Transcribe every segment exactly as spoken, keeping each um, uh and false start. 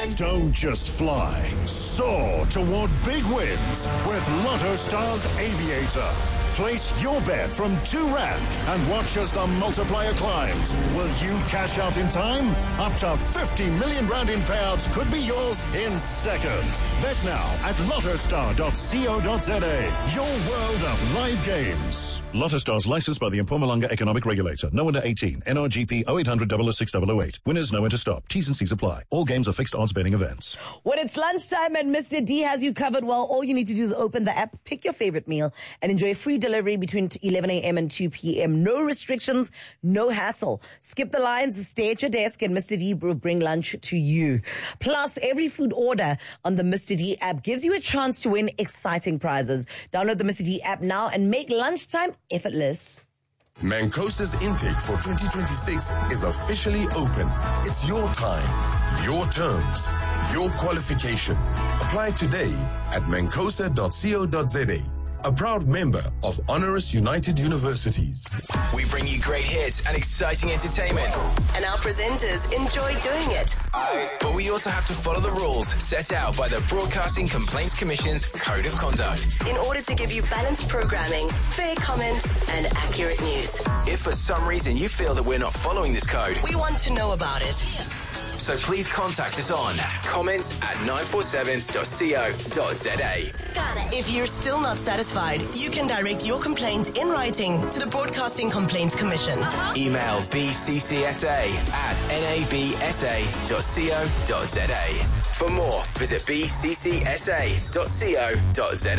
Don't just fly. Soar toward big wins with Lotto Stars Aviator. Place your bet from two rand and watch as the multiplier climbs. Will you cash out in time? Up to fifty million rand in payouts could be yours in seconds. Bet now at lottostar dot co dot za. Your world of live games. Lotto Stars licensed by the Mpumalanga Economic Regulator. No under eighteen. N R G P oh eight hundred, double oh six, double oh eight. Winners know when to stop. T's and C's apply. All games are fixed odds betting events. When it's lunchtime and Mister D has you covered, well, all you need to do is open the app, pick your favorite meal, and enjoy free delivery between eleven a.m. and two p.m. No restrictions, no hassle. Skip the lines, stay at your desk, and Mister D will bring lunch to you. Plus, every food order on the Mister D app gives you a chance to win exciting prizes. Download the Mister D app now and make lunchtime effortless. Mancosa's intake for twenty twenty-six is officially open. It's your time, your terms, your qualification. Apply today at mancosa dot co dot za. A proud member of Honoris United Universities. We bring you great hits and exciting entertainment. And our presenters enjoy doing it. But we also have to follow the rules set out by the Broadcasting Complaints Commission's Code of Conduct. In order to give you balanced programming, fair comment, and accurate news. If for some reason you feel that we're not following this code, we want to know about it. So please contact us on comments at nine four seven dot co dot za. If you're still not satisfied, you can direct your complaint in writing to the Broadcasting Complaints Commission. Uh-huh. Email b c c s a at n a b s a dot co dot za. For more, visit b c c s a dot co dot za.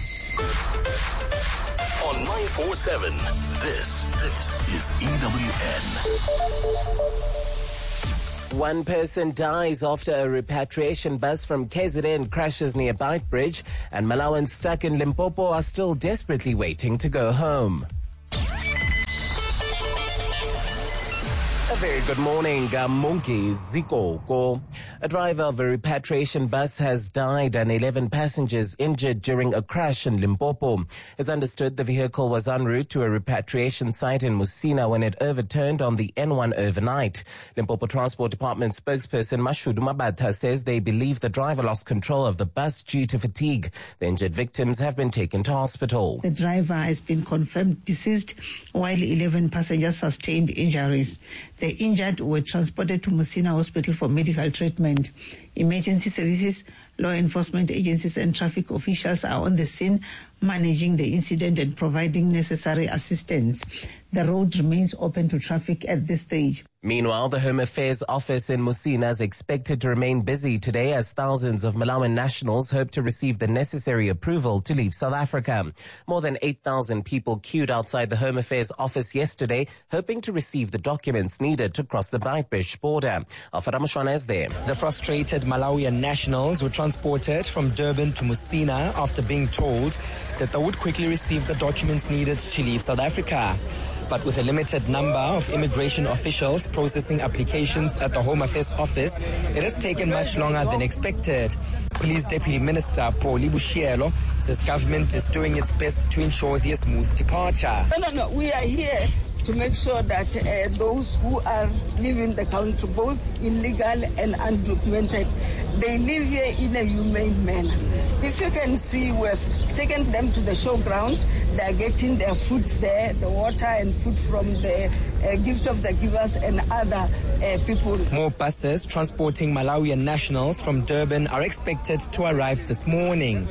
On nine four seven, this, this is E W N. One person dies after a repatriation bus from K Z N crashes near Beitbridge, and Malawans stuck in Limpopo are still desperately waiting to go home. A very good morning, Munki Zikoko. A driver of a repatriation bus has died and eleven passengers injured during a crash in Limpopo. It's understood the vehicle was en route to a repatriation site in Musina when it overturned on the N one overnight. Limpopo Transport Department spokesperson Mashudu Mabata says they believe the driver lost control of the bus due to fatigue. The injured victims have been taken to hospital. The driver has been confirmed deceased while eleven passengers sustained injuries. The injured were transported to Musina Hospital for medical treatment. Emergency services, law enforcement agencies and traffic officials are on the scene managing the incident and providing necessary assistance. The road remains open to traffic at this stage. Meanwhile, the Home Affairs office in Musina is expected to remain busy today as thousands of Malawian nationals hope to receive the necessary approval to leave South Africa. More than eight thousand people queued outside the Home Affairs office yesterday, hoping to receive the documents needed to cross the Beitbridge border. Alfred Amushwana is there. The frustrated Malawian nationals were transported from Durban to Musina after being told that they would quickly receive the documents needed to leave South Africa. But with a limited number of immigration officials processing applications at the Home Affairs office, it has taken much longer than expected. Police Deputy Minister Pauli Bushielo says government is doing its best to ensure their smooth departure. No, no, no. We are here to make sure that uh, those who are leaving the country, both illegal and undocumented, they live here in a humane manner. If you can see, we've taken them to the showground. They are getting their food there, the water and food from the uh, gift of the givers and other uh, people. More buses transporting Malawian nationals from Durban are expected to arrive this morning.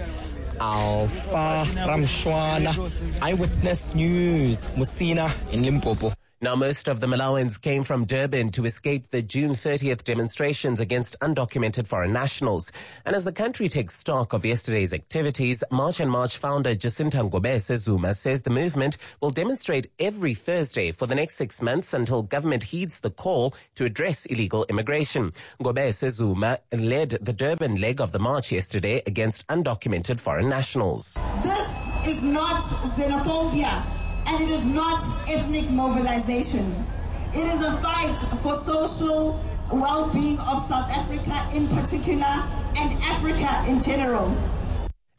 Alpha Ramshwana, Eyewitness News, Musina in Limpopo. Now, most of the Malawians came from Durban to escape the June thirtieth demonstrations against undocumented foreign nationals. And as the country takes stock of yesterday's activities, March and March founder Jacinta Ngobese Zuma says the movement will demonstrate every Thursday for the next six months until government heeds the call to address illegal immigration. Ngobese Zuma led the Durban leg of the march yesterday against undocumented foreign nationals. This is not xenophobia. And it is not ethnic mobilization. It is a fight for social well-being of South Africa in particular and Africa in general.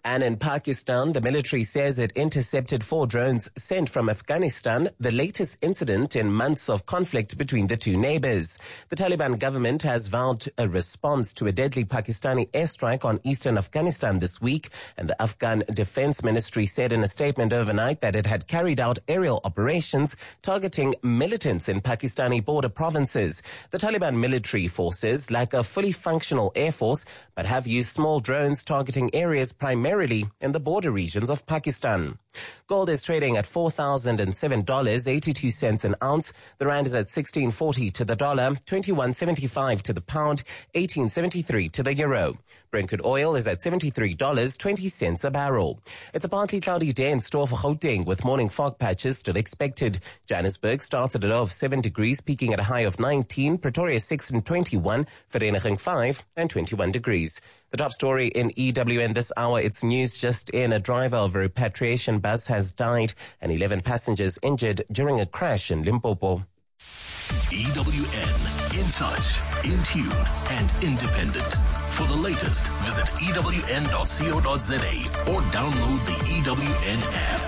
And in Pakistan, the military says it intercepted four drones sent from Afghanistan, the latest incident in months of conflict between the two neighbors. The Taliban government has vowed a response to a deadly Pakistani airstrike on eastern Afghanistan this week, and the Afghan Defense Ministry said in a statement overnight that it had carried out aerial operations targeting militants in Pakistani border provinces. The Taliban military forces lack a fully functional air force, but have used small drones targeting areas primarily in the border regions of Pakistan. Gold is trading at four thousand seven dollars and eighty-two cents an ounce. The rand is at sixteen forty to the dollar, twenty-one seventy-five to the pound, eighteen seventy-three to the euro. Brent crude oil is at seventy-three dollars and twenty cents a barrel. It's a partly cloudy day in store for Gauteng, with morning fog patches still expected. Johannesburg starts at a low of seven degrees, peaking at a high of nineteen. Pretoria six and twenty-one. Vereeniging five and twenty-one degrees. The top story in E W N this hour, it's news just in. A driver of a repatriation bus has died and eleven passengers injured during a crash in Limpopo. E W N, in touch, in tune, and independent. For the latest, visit E W N dot co dot za or download the E W N app.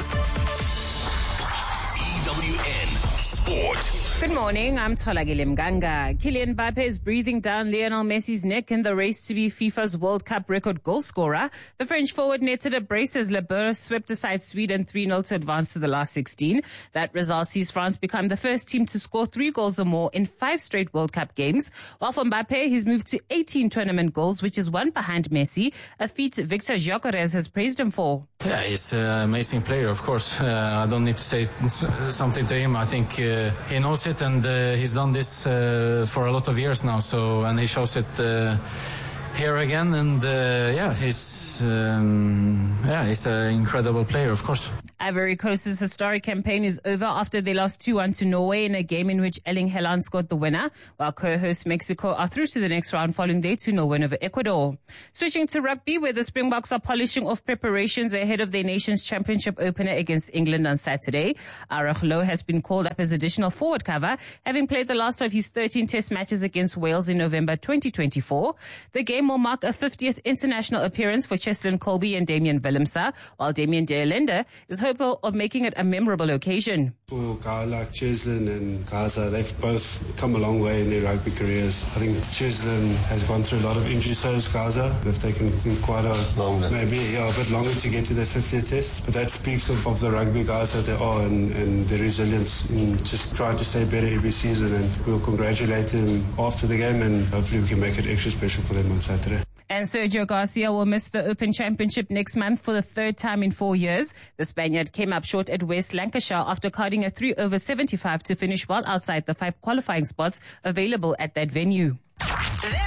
E W N Sport. Good morning, I'm Tolagile Mganga. Kylian Mbappe is breathing down Lionel Messi's neck in the race to be FIFA's World Cup record goal scorer. The French forward netted a brace as Le Boeuf swept aside Sweden three nil to advance to the last sixteen. That result sees France become the first team to score three goals or more in five straight World Cup games. While for Mbappe, he's moved to eighteen tournament goals, which is one behind Messi, a feat Victor Gyökeres has praised him for. Yeah, he's an amazing player, of course. Uh, I don't need to say something to him. I think uh, he knows it, and uh, he's done this uh, for a lot of years now. So, and he shows it uh, here again. And uh, yeah, he's um, yeah, he's an incredible player, of course. Ivory Coast's historic campaign is over after they lost two one to Norway in a game in which Erling Haaland scored the winner, while co-host Mexico are through to the next round following their two nil win over Ecuador. Switching to rugby, where the Springboks are polishing off preparations ahead of their nation's championship opener against England on Saturday. Arach Lowe has been called up as additional forward cover, having played the last of his thirteen test matches against Wales in November twenty twenty-four. The game will mark a fiftieth international appearance for Cheslin Kolbe and Damian Willemse, while Damien de Allende is hopeful of making it a memorable occasion. For a guy like Cheslin and Gaza, they've both come a long way in their rugby careers. I think Cheslin has gone through a lot of injuries, so has Gaza. They've taken quite a longer, maybe yeah, a bit longer to get to their fiftieth test. But that speaks of, of the rugby guys that they are and, and their resilience in just trying to stay better every season. And we'll congratulate them after the game, and hopefully we can make it extra special for them on Saturday. And Sergio Garcia will miss the Open Championship next month for the third time in four years. The Spaniard came up short at West Lancashire after carding a three over seventy-five to finish well outside the five qualifying spots available at that venue.